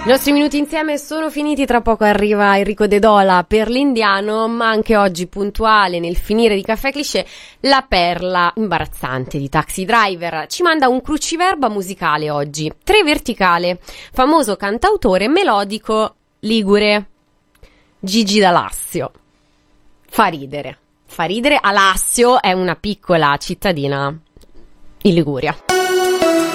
I nostri minuti insieme sono finiti, tra poco arriva Enrico De Dola per l'Indiano, ma anche oggi puntuale nel finire di Caffè Cliché la perla imbarazzante di Taxi Driver ci manda un cruciverba musicale oggi, Tre Verticale, famoso cantautore melodico ligure, Gigi D'Alassio. Fa ridere, Alassio è una piccola cittadina in Liguria.